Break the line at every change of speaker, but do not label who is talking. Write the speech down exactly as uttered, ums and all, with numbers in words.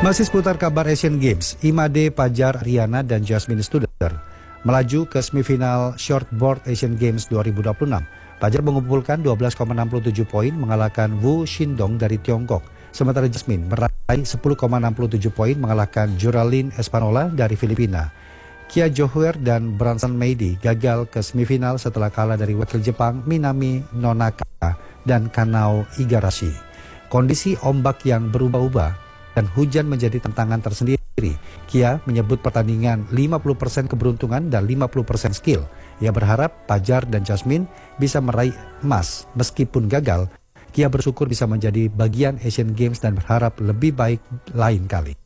Masih seputar kabar Asian Games, Imade, Pajar, Riana, dan Jasmine Studer melaju ke semifinal shortboard Asian Games dua ribu dua puluh enam. Pajar mengumpulkan dua belas koma enam tujuh poin mengalahkan Wu Xindong dari Tiongkok. Sementara Jasmine meraih sepuluh koma enam tujuh poin mengalahkan Juralyn Espanola dari Filipina. Kia Johuer dan Branson Meidi gagal ke semifinal setelah kalah dari wakil Jepang Minami Nonaka dan Kanao Igarashi. Kondisi ombak yang berubah-ubah dan hujan menjadi tantangan tersendiri. Kia menyebut pertandingan lima puluh persen keberuntungan dan lima puluh persen skill. Ia berharap Pajar dan Jasmine bisa meraih emas meskipun gagal. Kia bersyukur bisa menjadi bagian Asian Games dan berharap lebih baik lain kali.